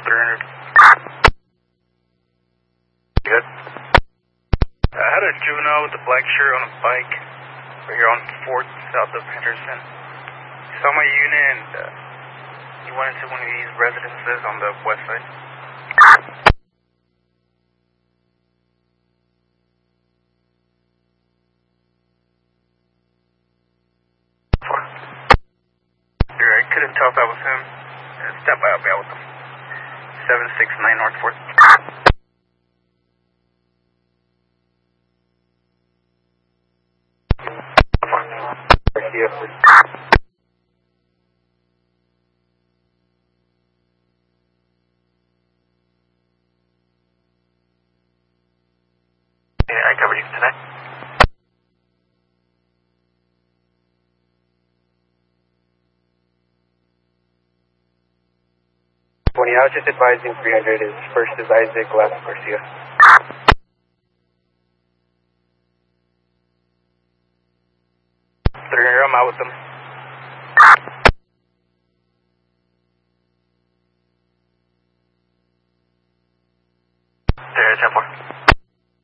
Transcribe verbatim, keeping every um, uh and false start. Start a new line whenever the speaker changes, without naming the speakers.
three hundred. Good. I had a juvenile with a black shirt on a bike right here on fourth south of Henderson. He saw my unit and uh, he went into one of these residences on the west side. I couldn't tell if that was him. Step by, I'll be out with him. seven six nine North fourth. Garcia, please. Yeah, I covered you tonight. twenty, I was just advising three hundred. His first is Isaac, last Garcia. three hundred, I'm out with them. There, ten four.